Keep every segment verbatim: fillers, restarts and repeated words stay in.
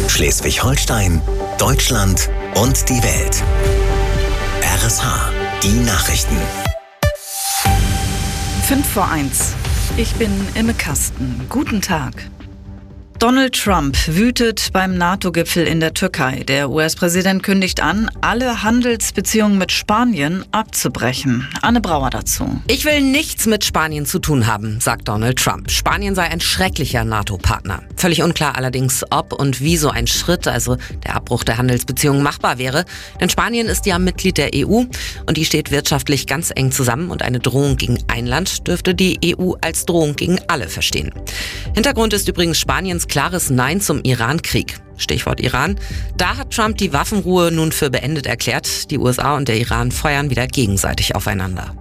Schleswig-Holstein, Deutschland und die Welt. R S H, die Nachrichten. fünf vor eins. Ich bin Imme Kasten. Guten Tag. Donald Trump wütet beim NATO-Gipfel in der Türkei. Der U S-Präsident kündigt an, alle Handelsbeziehungen mit Spanien abzubrechen. Anne Brauer dazu. Ich will nichts mit Spanien zu tun haben, sagt Donald Trump. Spanien sei ein schrecklicher NATO-Partner. Völlig unklar allerdings, ob und wie so ein Schritt, also der Abbruch der Handelsbeziehungen, machbar wäre. Denn Spanien ist ja Mitglied der E U und die steht wirtschaftlich ganz eng zusammen und eine Drohung gegen ein Land dürfte die E U als Drohung gegen alle verstehen. Hintergrund ist übrigens Spaniens klares Nein zum Iran-Krieg. Stichwort Iran. Da hat Trump die Waffenruhe nun für beendet erklärt. Die U S A und der Iran feuern wieder gegenseitig aufeinander.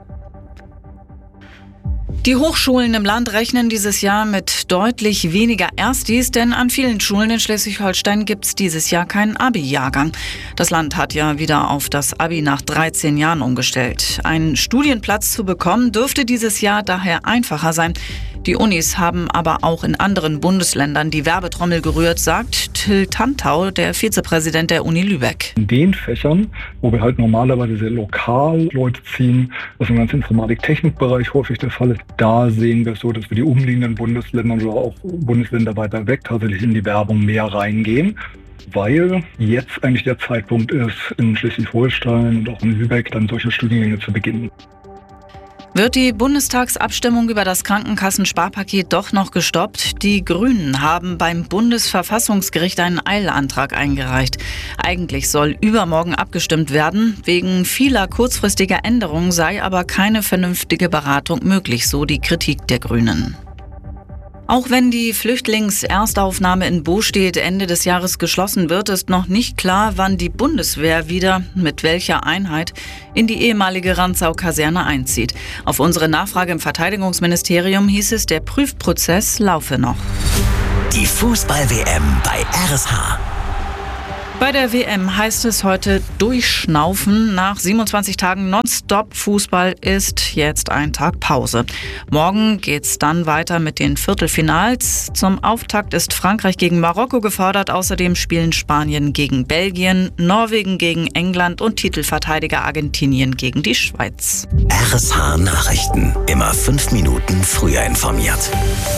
Die Hochschulen im Land rechnen dieses Jahr mit deutlich weniger Erstis, denn an vielen Schulen in Schleswig-Holstein gibt es dieses Jahr keinen Abi-Jahrgang. Das Land hat ja wieder auf das Abi nach dreizehn Jahren umgestellt. Einen Studienplatz zu bekommen, dürfte dieses Jahr daher einfacher sein. Die Unis haben aber auch in anderen Bundesländern die Werbetrommel gerührt, sagt Till Tantau, der Vizepräsident der Uni Lübeck. In den Fächern, wo wir halt normalerweise sehr lokal Leute ziehen, was im ganzen Informatik-Technik-Bereich häufig der Fall ist, da sehen wir es so, dass wir die umliegenden Bundesländer oder auch Bundesländer weiter weg tatsächlich in die Werbung mehr reingehen, weil jetzt eigentlich der Zeitpunkt ist, in Schleswig-Holstein und auch in Lübeck dann solche Studiengänge zu beginnen. Wird die Bundestagsabstimmung über das Krankenkassensparpaket doch noch gestoppt? Die Grünen haben beim Bundesverfassungsgericht einen Eilantrag eingereicht. Eigentlich soll übermorgen abgestimmt werden. Wegen vieler kurzfristiger Änderungen sei aber keine vernünftige Beratung möglich, so die Kritik der Grünen. Auch wenn die Flüchtlingserstaufnahme in Bostedt Ende des Jahres geschlossen wird, ist noch nicht klar, wann die Bundeswehr wieder mit welcher Einheit in die ehemalige Rantzau-Kaserne einzieht. Auf unsere Nachfrage im Verteidigungsministerium hieß es, der Prüfprozess laufe noch. Die Fußball-W M bei R S H. Bei der W M heißt es heute durchschnaufen. Nach siebenundzwanzig Tagen Nonstop-Fußball ist jetzt ein Tag Pause. Morgen geht's dann weiter mit den Viertelfinals. Zum Auftakt ist Frankreich gegen Marokko gefordert. Außerdem spielen Spanien gegen Belgien, Norwegen gegen England und Titelverteidiger Argentinien gegen die Schweiz. R S H Nachrichten. Immer fünf Minuten früher informiert.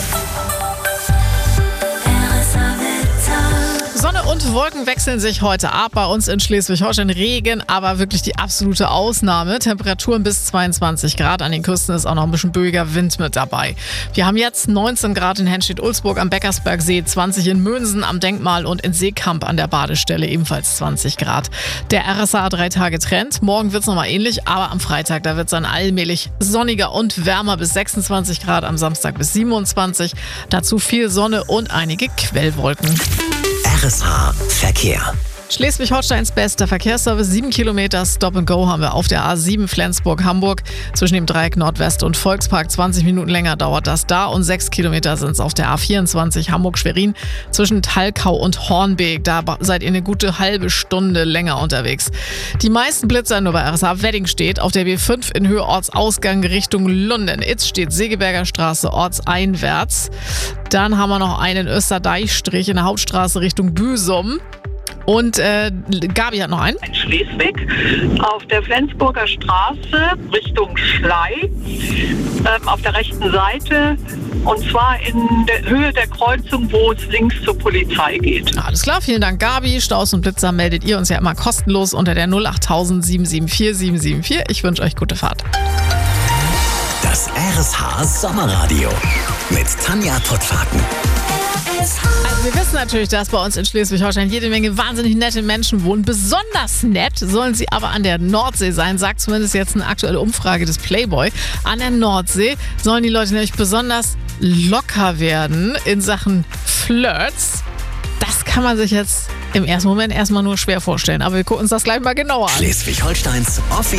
Sonne und Wolken wechseln sich heute ab. Bei uns in Schleswig-Holstein Regen, aber wirklich die absolute Ausnahme. Temperaturen bis zweiundzwanzig Grad. An den Küsten ist auch noch ein bisschen böiger Wind mit dabei. Wir haben jetzt neunzehn Grad in Henstedt-Ulzburg am Beckersbergsee, zwanzig in Mönsen am Denkmal und in Seekamp an der Badestelle ebenfalls zwanzig Grad. Der R S A drei Tage Trend. Morgen wird es nochmal ähnlich, aber am Freitag, da wird es dann allmählich sonniger und wärmer bis sechsundzwanzig Grad, am Samstag bis siebenundzwanzig. Dazu viel Sonne und einige Quellwolken. R S H Verkehr. Schleswig-Holsteins bester Verkehrsservice, sieben Kilometer Stop and Go haben wir auf der A sieben Flensburg-Hamburg. Zwischen dem Dreieck Nordwest und Volkspark zwanzig Minuten länger dauert das da und sechs Kilometer sind es auf der A vierundzwanzig Hamburg-Schwerin. Zwischen Thalkau und Hornbeek, da seid ihr eine gute halbe Stunde länger unterwegs. Die meisten Blitzer nur bei R S H Wedding steht. Auf der B fünf in Höhe Ortsausgang Richtung Lunden. Itz steht Segeberger Straße ortseinwärts. Dann haben wir noch einen Österdeichstrich in der Hauptstraße Richtung Büsum. Und äh, Gabi hat noch einen. In Schleswig auf der Flensburger Straße Richtung Schlei, ähm, auf der rechten Seite. Und zwar in der Höhe der Kreuzung, wo es links zur Polizei geht. Alles klar, vielen Dank Gabi. Staus und Blitzer meldet ihr uns ja immer kostenlos unter der null acht null sieben sieben vier sieben sieben vier. Ich wünsche euch gute Fahrt. Das R S H Sommerradio mit Tanja Puttfahrten. Also wir wissen natürlich, dass bei uns in Schleswig-Holstein jede Menge wahnsinnig nette Menschen wohnen. Besonders nett sollen sie aber an der Nordsee sein, sagt zumindest jetzt eine aktuelle Umfrage des Playboy. An der Nordsee sollen die Leute nämlich besonders locker werden in Sachen Flirts. Das kann man sich jetzt im ersten Moment erstmal nur schwer vorstellen, aber wir gucken uns das gleich mal genauer an. Schleswig-Holsteins offiziell